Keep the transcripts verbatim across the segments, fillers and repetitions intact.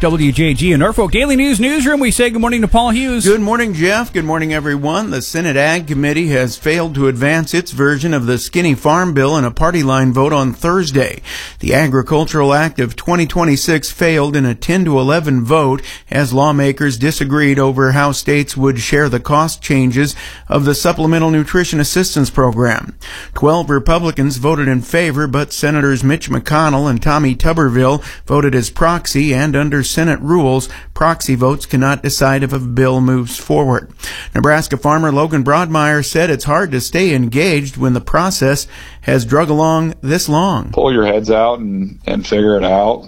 W J G and Norfolk Daily News Newsroom. We say good morning to Paul Hughes. Good morning, Jeff. Good morning, everyone. The Senate Ag Committee has failed to advance its version of the skinny farm bill in a party line vote on Thursday. The Agricultural Act of twenty twenty-six failed in a ten to eleven vote as lawmakers disagreed over how states would share the cost changes of the Supplemental Nutrition Assistance Program. Twelve Republicans voted in favor, but Senators Mitch McConnell and Tommy Tuberville voted as proxy, and under Senate rules, proxy votes cannot decide if a bill moves forward. Nebraska farmer Logan Broadmeyer said it's hard to stay engaged when the process has drug along this long. Pull your heads out and, and figure it out.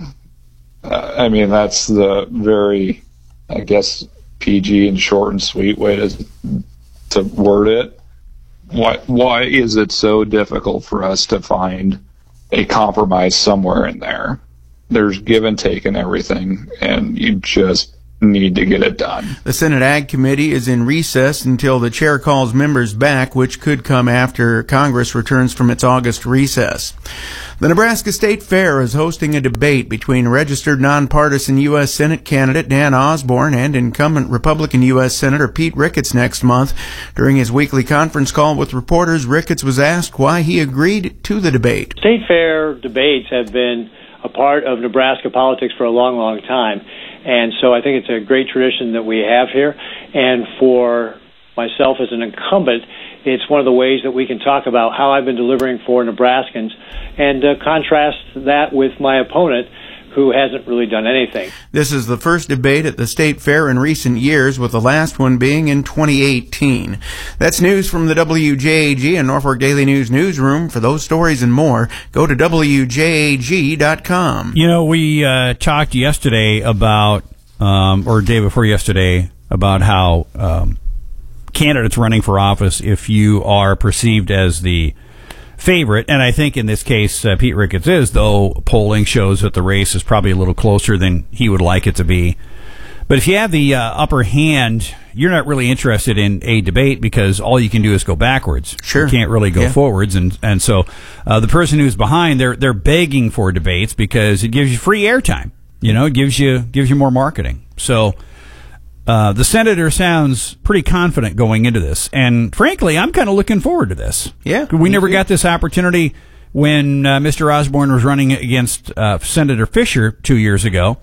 Uh, I mean, that's the very, I guess, P G and short and sweet way to to word it. Why, why is it so difficult for us to find a compromise somewhere in there? There's give and take in everything, and you just need to get it done. The Senate Ag Committee is in recess until the chair calls members back, which could come after Congress returns from its August recess. The Nebraska State Fair is hosting a debate between registered nonpartisan U S Senate candidate Dan Osborne and incumbent Republican U S Senator Pete Ricketts next month. During his weekly conference call with reporters, Ricketts was asked why he agreed to the debate. State Fair debates have been a part of Nebraska politics for a long, long time. And so I think it's a great tradition that we have here. And for myself as an incumbent, it's one of the ways that we can talk about how I've been delivering for Nebraskans and uh, contrast that with my opponent, who hasn't really done anything. This is the first debate at the State Fair in recent years, with the last one being in twenty eighteen. That's news from the W J A G and Norfolk Daily News Newsroom. For those stories and more, go to W J A G dot com. You know, we uh, talked yesterday about, um, or day before yesterday, about how um, candidates running for office, if you are perceived as the favorite, and I think in this case uh, Pete Ricketts is, though polling shows that the race is probably a little closer than he would like it to be. But if you have the uh, upper hand, you're not really interested in a debate because all you can do is go backwards. Sure. You can't really go yeah. forwards, and and so uh, the person who's behind, they're they're begging for debates because it gives you free airtime. You know, it gives you gives you more marketing. So Uh, the senator sounds pretty confident going into this, and frankly, I'm kind of looking forward to this. Yeah, we never got this opportunity when uh, Mister Osborne was running against uh, Senator Fisher two years ago.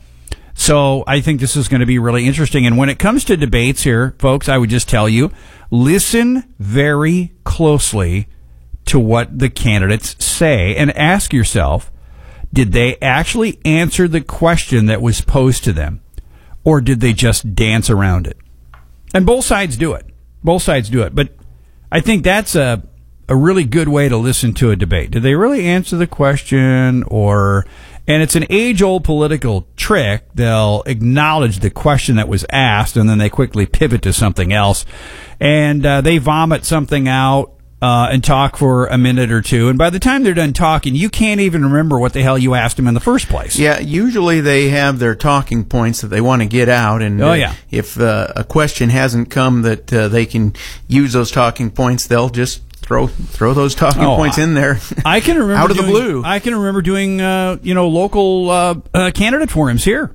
So I think this is going to be really interesting. And when it comes to debates here, folks, I would just tell you, listen very closely to what the candidates say and ask yourself, did they actually answer the question that was posed to them? Or did they just dance around it? And both sides do it. Both sides do it. But I think that's a a really good way to listen to a debate. Did they really answer the question? Or, and it's an age-old political trick. They'll acknowledge the question that was asked, and then they quickly pivot to something else. And uh, they vomit something out. Uh, and talk for a minute or two, and by the time they're done talking, you can't even remember what the hell you asked them in the first place. Yeah, usually they have their talking points that they want to get out, and oh, yeah. uh, if uh, a question hasn't come that uh, they can use those talking points, they'll just throw throw those talking oh, points in there. I can remember out of doing, the blue. I can remember doing uh, you know local uh, uh, candidate forums here,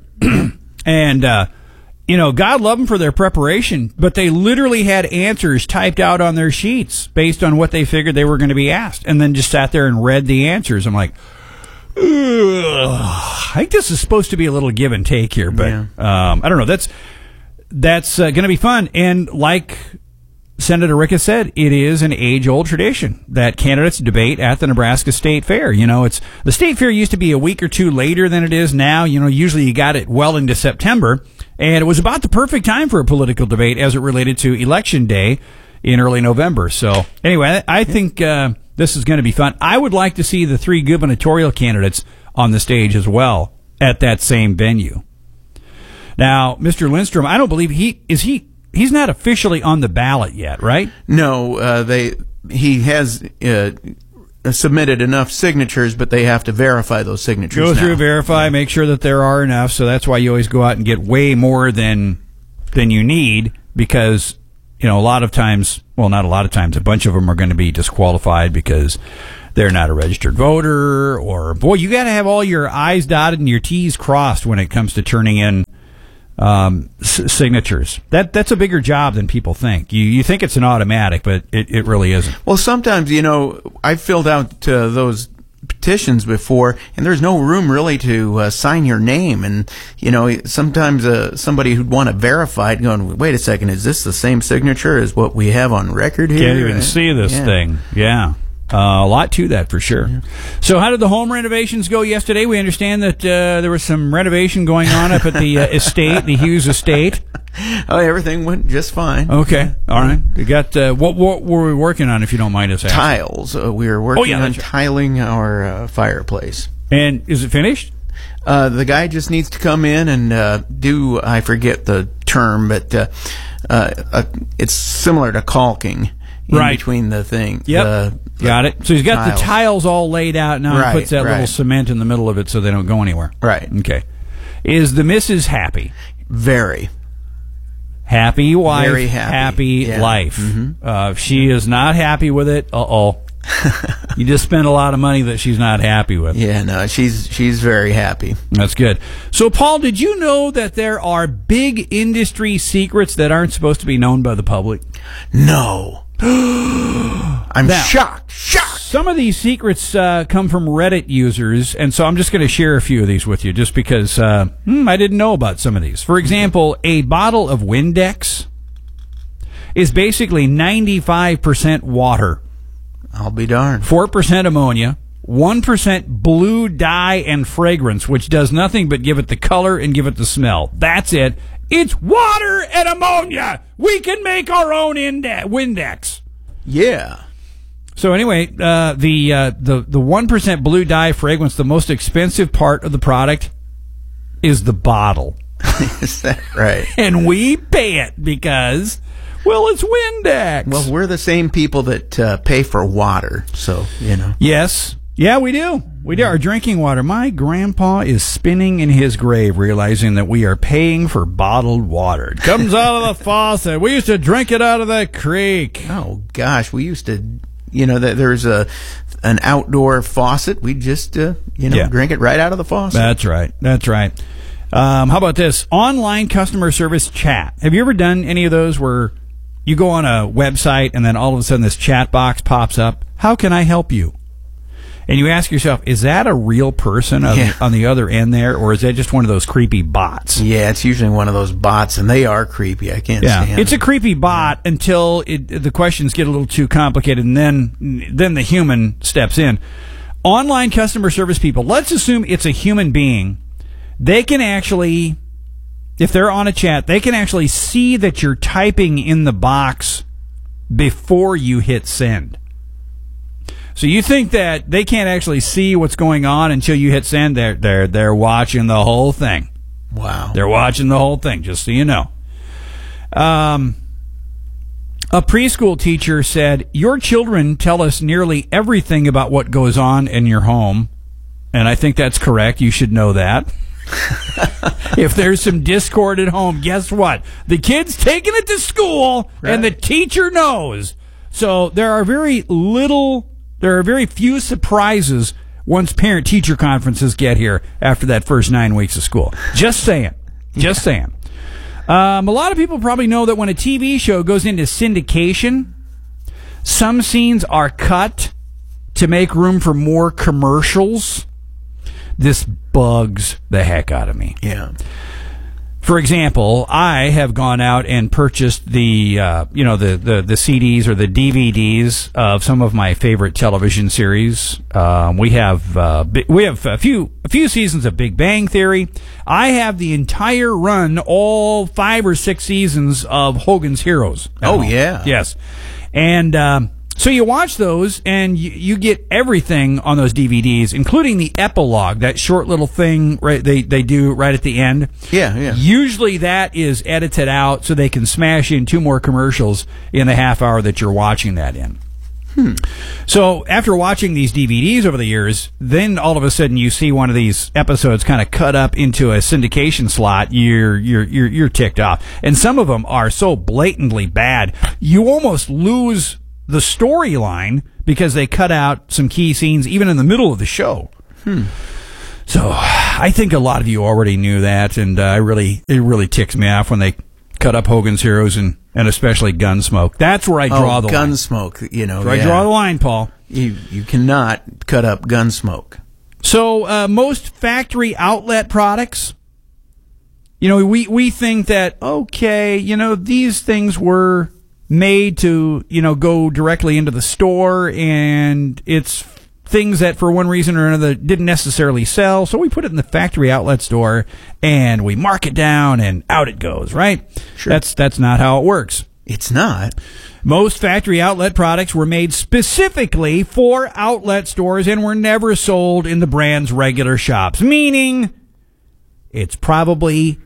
and. Uh, You know, God love them for their preparation, but they literally had answers typed out on their sheets based on what they figured they were going to be asked, and then just sat there and read the answers. I'm like, ugh. I think this is supposed to be a little give and take here, but yeah. um, I don't know. That's that's uh, going to be fun, and like Senator Ricketts said, it is an age-old tradition that candidates debate at the Nebraska State Fair. You know, it's the State Fair used to be a week or two later than it is now. You know, usually you got it well into September. And it was about the perfect time for a political debate as it related to Election Day in early November. So, anyway, I think uh, this is going to be fun. I would like to see the three gubernatorial candidates on the stage as well at that same venue. Now, Mister Lindstrom, I don't believe he is he he's not officially on the ballot yet, right? No, uh, they he has uh, submitted enough signatures, but they have to verify those signatures. Go now. through, verify, make sure that there are enough. So that's why you always go out and get way more than than you need, because you know a lot of times, well, not a lot of times, a bunch of them are going to be disqualified because they're not a registered voter, or boy, you got to have all your I's dotted and your T's crossed when it comes to turning in um, s- signatures. That that's a bigger job than people think. You you think it's an automatic, but it, it really isn't. Well, sometimes, you know, I've filled out uh, those petitions before, and there's no room really to uh, sign your name. And, you know, sometimes uh, somebody who'd want to verify it going, wait a second, is this the same signature as what we have on record here? Can't even see this yeah. thing. Yeah. Uh, a lot to that for sure. Yeah. So how did the home renovations go yesterday? We understand that uh, there was some renovation going on up at the uh, estate, the Hughes estate. Oh, everything went just fine. Okay, all right. We got uh, what? What were we working on? If you don't mind us asking. Tiles. Uh, we were working oh, yeah, on right. tiling our uh, fireplace. And is it finished? Uh, the guy just needs to come in and uh, do. I forget the term, but uh, uh, uh, it's similar to caulking. In right. between the thing. Yep. The, got it. So he's got tiles. the tiles all laid out now. Right, He puts that right. little cement in the middle of it so they don't go anywhere. Right. Okay. Is the missus happy? Very. Happy wife, Very happy, happy yeah. life. Mm-hmm. Uh, if she is not happy with it, uh-oh. You just spent a lot of money that she's not happy with. Yeah, no, she's she's very happy. That's good. So, Paul, did you know that there are big industry secrets that aren't supposed to be known by the public? No. I'm Now, shocked. Shocked. Some of these secrets uh, come from Reddit users, and so I'm just going to share a few of these with you just because uh, hmm, I didn't know about some of these. For example, a bottle of Windex is basically ninety-five percent water, I'll be darned. four percent ammonia, one percent blue dye and fragrance, which does nothing but give it the color and give it the smell. That's it. It's water and ammonia. We can make our own inde- Windex. Yeah. So anyway, uh, the uh, the the one percent blue dye fragrance, the most expensive part of the product, is the bottle, Is that right? and we pay it because, well, it's Windex. Well, we're the same people that uh, pay for water, so, you know. Yes, yeah, we do. We do. Our drinking water. My grandpa is spinning in his grave, realizing that we are paying for bottled water. It comes out of the faucet. We used to drink it out of the creek. Oh, gosh, we used to, you know, that there's a an outdoor faucet. We just, uh, you know, Yeah. drink it right out of the faucet. That's right. That's right. Um, how about this? Online customer service chat. Have you ever done any of those where you go on a website and then all of a sudden this chat box pops up? How can I help you? And you ask yourself, is that a real person on, Yeah. on the other end there, or is that just one of those creepy bots? Yeah, it's usually one of those bots, and they are creepy. I can't Yeah, stand it's a it. creepy bot until it, the questions get a little too complicated, and then then the human steps in. Online customer service people, let's assume it's a human being. They can actually, if they're on a chat, they can actually see that you're typing in the box before you hit send. So you think that they can't actually see what's going on until you hit send? They're they're they're watching the whole thing. Wow. They're watching the whole thing, just so you know. Um, a preschool teacher said, your children tell us nearly everything about what goes on in your home. And I think that's correct. You should know that. If there's some discord at home, guess what? The kid's taking it to school, Right. and the teacher knows. So there are very little, there are very few surprises once parent-teacher conferences get here after that first nine weeks of school. Just saying. Just saying. Um, a lot of people probably know that when a T V show goes into syndication, some scenes are cut to make room for more commercials. This bugs the heck out of me. Yeah. For example, I have gone out and purchased the, uh, you know, the, the, the C Ds or the D V Ds of some of my favorite television series. Um, we have uh, bi- we have a few a few seasons of Big Bang Theory. I have the entire run, all five or six seasons of Hogan's Heroes. at Oh, home. yeah. Yes, and. Um, So you watch those, and you, you get everything on those D V Ds, including the epilogue, that short little thing right they, they do right at the end. Yeah, yeah. Usually that is edited out so they can smash in two more commercials in the half hour that you're watching that in. Hmm. So after watching these D V Ds over the years, then all of a sudden you see one of these episodes kind of cut up into a syndication slot. You're you're you're you're ticked off, and some of them are so blatantly bad you almost lose the storyline because they cut out some key scenes even in the middle of the show. Hmm. So I think a lot of you already knew that, and uh, I really it really ticks me off when they cut up Hogan's Heroes and, and especially Gunsmoke. That's where I draw oh, the line. Gunsmoke, you know. That's where yeah. I draw the line, Paul. You you cannot cut up Gunsmoke. So uh, most factory outlet products, you know, we, we think that, okay, you know, these things were made to, you know, go directly into the store, and it's things that for one reason or another didn't necessarily sell, so we put it in the factory outlet store and we mark it down and out it goes, right? Sure. That's that's not how it works. It's not. Most factory outlet products were made specifically for outlet stores and were never sold in the brand's regular shops, meaning it's probably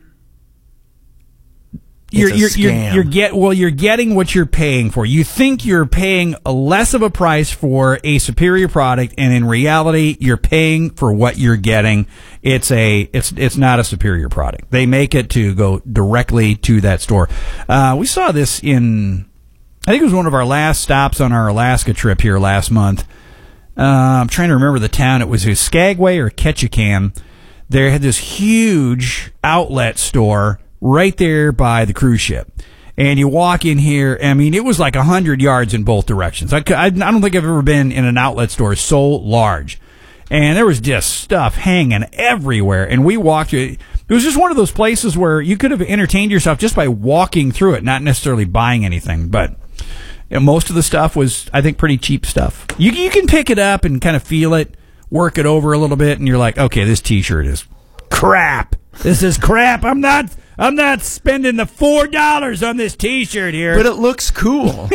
You're, It's a you're, scam. you're, you're get well. You're getting what you're paying for. You think you're paying a less of a price for a superior product, and in reality, you're paying for what you're getting. It's a it's it's not a superior product. They make it to go directly to that store. Uh, we saw this in, I think it was one of our last stops on our Alaska trip here last month. Uh, I'm trying to remember the town. It was either Skagway or Ketchikan. They had this huge outlet store right there by the cruise ship. And you walk in here, I mean, it was like one hundred yards in both directions. I, I, I don't think I've ever been in an outlet store so large. And there was just stuff hanging everywhere. And we walked through it. It was just one of those places where you could have entertained yourself just by walking through it, not necessarily buying anything. But you know, most of the stuff was, I think, pretty cheap stuff. You, you can pick it up and kind of feel it, work it over a little bit, and you're like, okay, this T-shirt is crap. This is crap. I'm not... I'm not spending the four dollars on this T-shirt here. But it looks cool.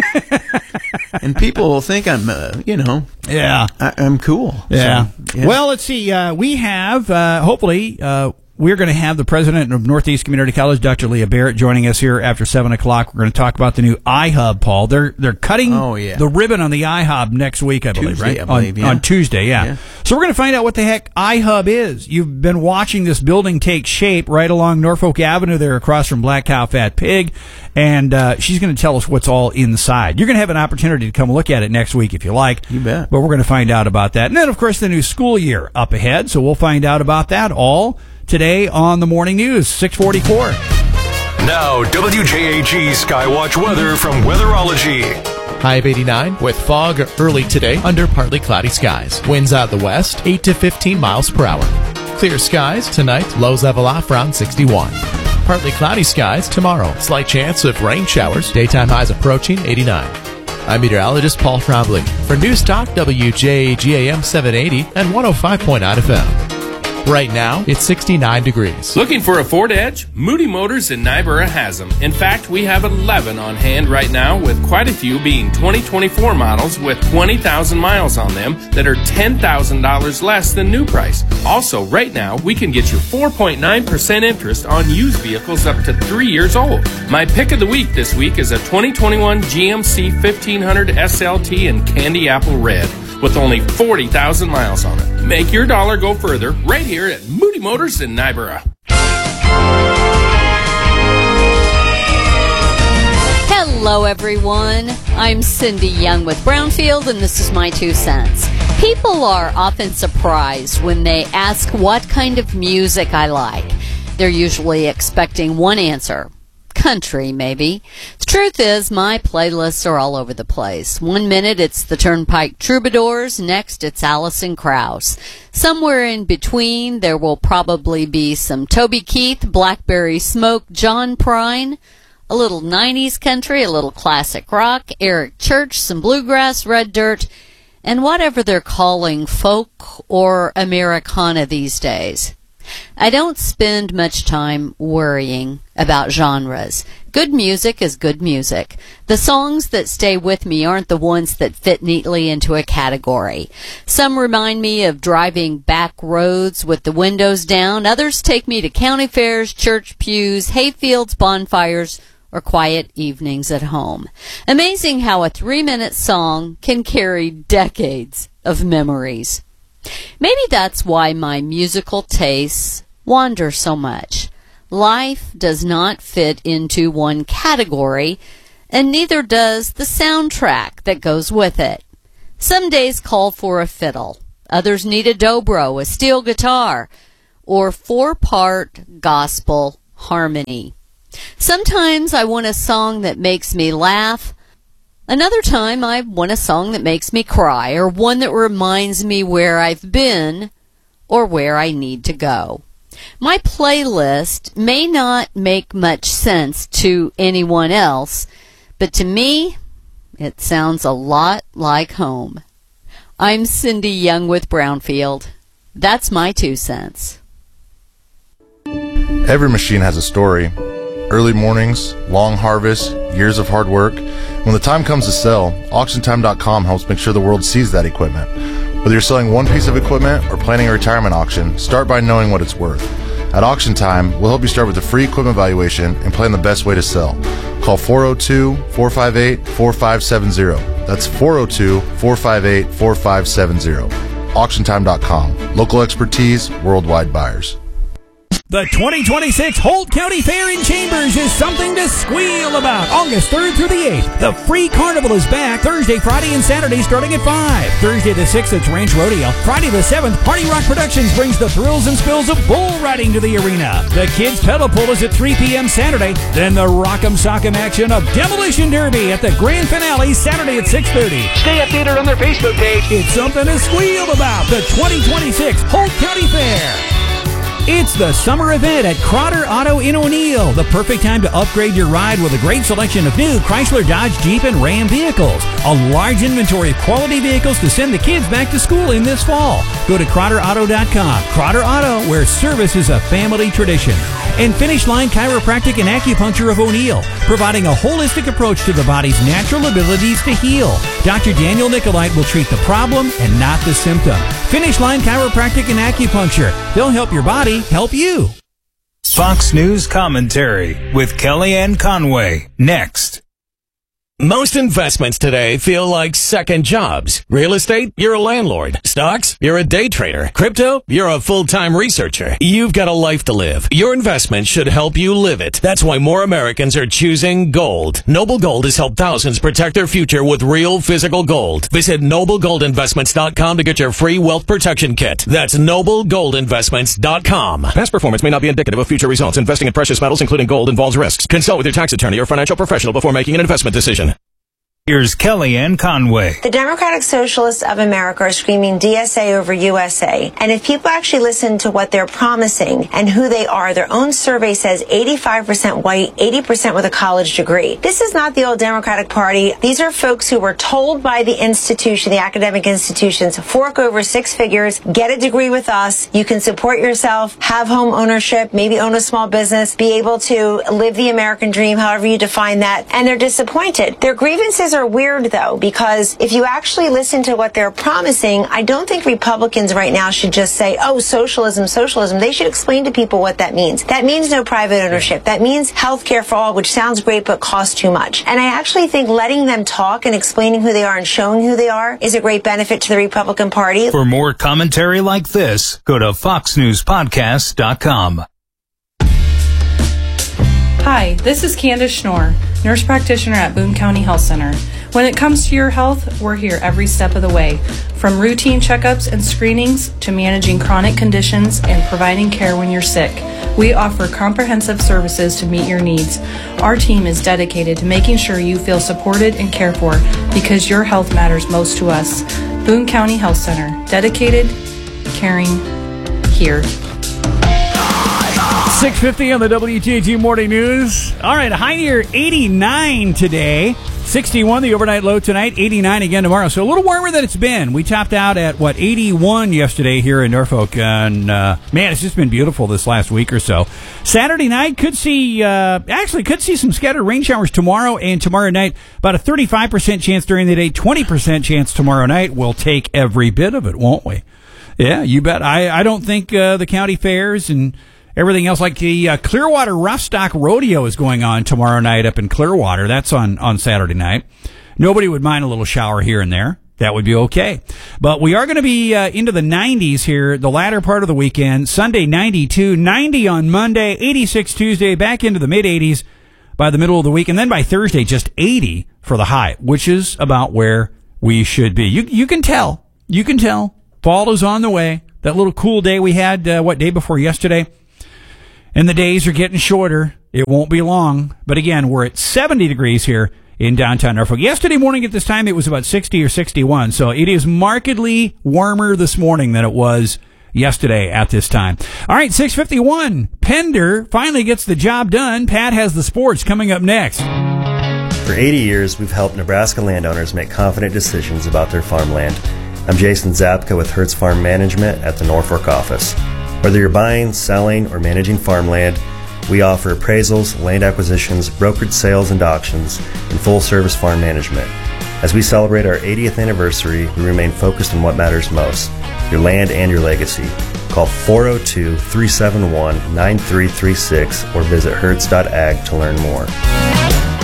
And people will think I'm, uh, you know, yeah, I, I'm cool. Yeah. So, yeah. Well, let's see. Uh, we have, uh, hopefully, uh, we're going to have the president of Northeast Community College, Doctor Leah Barrett, joining us here after seven o'clock. We're going to talk about the new iHub, Paul. They're they're cutting oh, yeah. the ribbon on the iHub next week, I believe, Tuesday, right? I believe, on, yeah. on Tuesday, yeah. yeah. So we're going to find out what the heck iHub is. You've been watching this building take shape right along Norfolk Avenue there across from Black Cow Fat Pig, and uh, she's going to tell us what's all inside. You're going to have an opportunity to come look at it next week if you like. You bet. But we're going to find out about that. And then, of course, the new school year up ahead, so we'll find out about that all today on the Morning News, six forty-four. Now, W J A G Skywatch weather from Weatherology. High of eighty-nine with fog early today under partly cloudy skies. Winds out the west, eight to fifteen miles per hour. Clear skies tonight, lows level off around sixty-one. Partly cloudy skies tomorrow. Slight chance of rain showers. Daytime highs approaching eighty-nine. I'm meteorologist Paul Trombley for News Talk W J A G A M seven eighty and one oh five point nine F M. Right now, it's sixty-nine degrees. Looking for a Ford Edge? Moody Motors in Nyborough has them. In fact, we have eleven on hand right now, with quite a few being twenty twenty-four models with twenty thousand miles on them that are ten thousand dollars less than new price. Also, right now, we can get you four point nine percent interest on used vehicles up to three years old. My pick of the week this week is a twenty twenty-one G M C fifteen hundred S L T in Candy Apple Red, with only forty thousand miles on it. Make your dollar go further right here at Moody Motors in Nyborough. Hello, everyone. I'm Cindy Young with Brownfield, and this is my two cents. People are often surprised when they ask what kind of music I like. They're usually expecting one answer. Country, maybe. The truth is, my playlists are all over the place. One minute it's the Turnpike Troubadours, next it's Alison Krauss. Somewhere in between, there will probably be some Toby Keith, Blackberry Smoke, John Prine, a little nineties country, a little classic rock, Eric Church, some bluegrass, red dirt, and whatever they're calling folk or Americana these days. I don't spend much time worrying about genres. Good music is good music. The songs that stay with me aren't the ones that fit neatly into a category. Some remind me of driving back roads with the windows down. Others take me to county fairs, church pews, hayfields, bonfires, or quiet evenings at home. Amazing how a three-minute song can carry decades of memories. Maybe that's why my musical tastes wander so much. Life does not fit into one category, and neither does the soundtrack that goes with it. Some days call for a fiddle. Others need a dobro, a steel guitar, or four-part gospel harmony. Sometimes I want a song that makes me laugh. Another time I want a song that makes me cry, or one that reminds me where I've been or where I need to go. My playlist may not make much sense to anyone else, but to me, it sounds a lot like home. I'm Cindy Young with Brownfield. That's my two cents. Every machine has a story. Early mornings, long harvests, years of hard work. When the time comes to sell, auction time dot com helps make sure the world sees that equipment. Whether you're selling one piece of equipment or planning a retirement auction, start by knowing what it's worth. At Auction Time, we'll help you start with a free equipment valuation and plan the best way to sell. Call four oh two, four five eight, four five seven zero. That's four oh two, four five eight, four five seven zero. auction time dot com. Local expertise, worldwide buyers. The twenty twenty-six Holt County Fair in Chambers is something to squeal about. August third through the eighth, the free carnival is back Thursday, Friday, and Saturday starting at five. Thursday the sixth, it's Ranch Rodeo. Friday the seventh, Party Rock Productions brings the thrills and spills of bull riding to the arena. The Kids Pedal Pull is at three p.m. Saturday. Then the Rock'em Sock'em action of Demolition Derby at the grand finale Saturday at six thirty. Stay updated on their Facebook page. It's something to squeal about. The twenty twenty-six Holt County Fair. It's the summer event at Crotter Auto in O'Neill. The perfect time to upgrade your ride with a great selection of new Chrysler, Dodge, Jeep, and Ram vehicles. A large inventory of quality vehicles to send the kids back to school in this fall. Go to Crotter Auto dot com. Crotter Auto, where service is a family tradition. And Finish Line Chiropractic and Acupuncture of O'Neill, providing a holistic approach to the body's natural abilities to heal. Doctor Daniel Nicolite will treat the problem and not the symptom. Finish Line Chiropractic and Acupuncture. They'll help your body help you. Fox News Commentary with Kellyanne Conway. Next. Most investments today feel like second jobs. Real estate, you're a landlord. Stocks, you're a day trader. Crypto, you're a full-time researcher. You've got a life to live. Your investment should help you live it. That's why more Americans are choosing gold. Noble Gold has helped thousands protect their future with real physical gold. Visit noble gold investments dot com to get your free wealth protection kit. That's noble gold investments dot com. Past performance may not be indicative of future results. Investing in precious metals, including gold, involves risks. Consult with your tax attorney or financial professional before making an investment decision. Here's Kellyanne Conway. The Democratic Socialists of America are screaming D S A over U S A. And if people actually listen to what they're promising and who they are, their own survey says eighty-five percent white, eighty percent with a college degree. This is not the old Democratic Party. These are folks who were told by the institution, the academic institutions, fork over six figures, get a degree with us. You can support yourself, have home ownership, maybe own a small business, be able to live the American dream, however you define that. And they're disappointed. Their grievances are weird, though, because if you actually listen to what they're promising, I don't think Republicans right now should just say, oh, socialism, socialism. They should explain to people what that means. That means no private ownership. That means health care for all, which sounds great but costs too much. And I actually think letting them talk and explaining who they are and showing who they are is a great benefit to the Republican Party. For more commentary like this, go to fox news podcast dot com. Hi, this is Candace Schnorr, nurse practitioner at Boone County Health Center. When it comes to your health, we're here every step of the way. From routine checkups and screenings to managing chronic conditions and providing care when you're sick, we offer comprehensive services to meet your needs. Our team is dedicated to making sure you feel supported and cared for because your health matters most to us. Boone County Health Center, dedicated, caring, here. six fifty on the W T A G Morning News. All right, a high near eighty-nine today. sixty-one the overnight low tonight. eighty-nine again tomorrow. So a little warmer than it's been. We topped out at, what, eighty-one yesterday here in Norfolk. And, uh, man, it's just been beautiful this last week or so. Saturday night could see, uh, actually could see some scattered rain showers tomorrow and tomorrow night. About a thirty-five percent chance during the day, twenty percent chance tomorrow night. We'll take every bit of it, won't we? Yeah, you bet. I, I don't think uh, the county fairs and everything else, like the uh, Clearwater Roughstock Rodeo is going on tomorrow night up in Clearwater. That's on, on Saturday night. Nobody would mind a little shower here and there. That would be okay. But we are going to be uh, into the nineties here, the latter part of the weekend. Sunday, ninety-two, ninety on Monday, eighty-six Tuesday, back into the mid-eighties by the middle of the week. And then by Thursday, just eighty for the high, which is about where we should be. You, you can tell. You can tell. Fall is on the way. That little cool day we had, uh, what, day before yesterday? And the days are getting shorter. It won't be long. But again, we're at seventy degrees here in downtown Norfolk. Yesterday morning at this time, it was about sixty or sixty-one. So it is markedly warmer this morning than it was yesterday at this time. All right, six fifty-one. Pender finally gets the job done. Pat has the sports coming up next. For eighty years, we've helped Nebraska landowners make confident decisions about their farmland. I'm Jason Zapka with Hertz Farm Management at the Norfolk office. Whether you're buying, selling, or managing farmland, we offer appraisals, land acquisitions, brokered sales and auctions, and full-service farm management. As we celebrate our eightieth anniversary, we remain focused on what matters most, your land and your legacy. Call four oh two, three seven one, nine three three six or visit hertz dot ag to learn more.